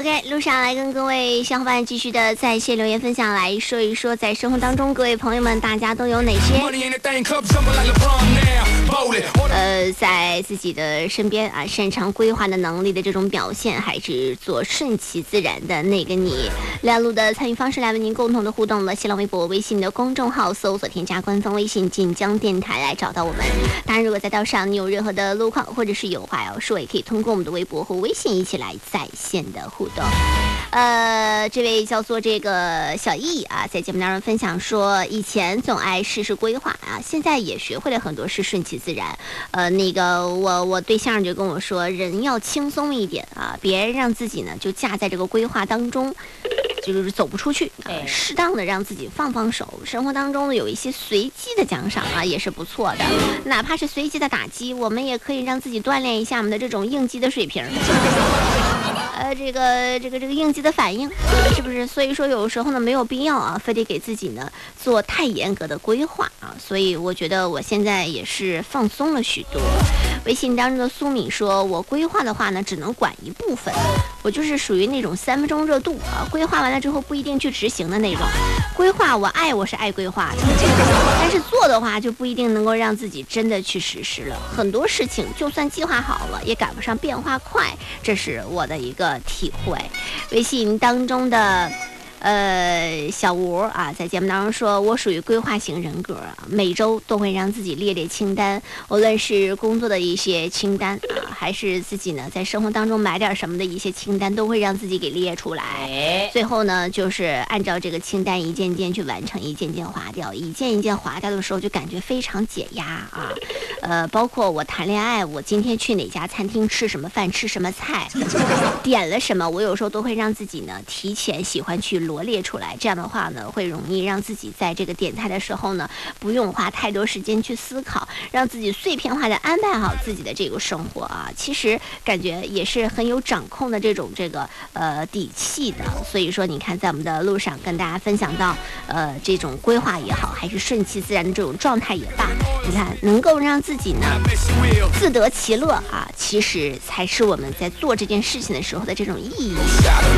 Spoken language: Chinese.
OK， 路上来跟各位小伙伴继续的在线留言分享，来说一说在生活当中各位朋友们大家都有哪些在自己的身边啊擅长规划的能力的这种表现，还是做顺其自然的那个你。亮路的参与方式来为您共同的互动了，新浪微博、微信的公众号搜索添加官方微信晋江电台来找到我们。当然如果在道上你有任何的路况或者是有话要说，也可以通过我们的微博和微信一起来在线的互动。这位叫做这个小易啊，在节目当中分享说，以前总爱事事规划啊，现在也学会了很多事顺其自然。那个我对象就跟我说，人要轻松一点啊，别让自己呢就架在这个规划当中，就是走不出去啊，适当的让自己放放手。生活当中有一些随机的奖赏啊，也是不错的，哪怕是随机的打击，我们也可以让自己锻炼一下我们的这种应激的水平。这个应激的反应，是不是？所以说有时候呢没有必要啊，非得给自己呢做太严格的规划啊。所以我觉得我现在也是放松了许多。微信当中的苏敏说，我规划的话呢只能管一部分，我就是属于那种3分钟热度啊，规划完了之后不一定去执行的那种。规划我是爱规划的，但是做的话就不一定能够让自己真的去实施了。很多事情就算计划好了也赶不上变化快，这是我的一个体会。微信当中的小吴啊，在节目当中说，我属于规划型人格，每周都会让自己列清单，无论是工作的一些清单啊，还是自己呢在生活当中买点什么的一些清单，都会让自己给列出来。最后呢，就是按照这个清单一件件去完成，一件件划掉，一件一件划掉的时候，就感觉非常解压啊。包括我谈恋爱，我今天去哪家餐厅吃什么饭，吃什么菜，点了什么，我有时候都会让自己呢提前喜欢去罗列出来，这样的话呢会容易让自己在这个点菜的时候呢不用花太多时间去思考，让自己碎片化的安排好自己的这个生活啊。其实感觉也是很有掌控的这个底气的。所以说你看在我们的路上跟大家分享到这种规划也好，还是顺其自然的这种状态也罢，你看能够让自己呢自得其乐啊，其实才是我们在做这件事情的时候的这种意义。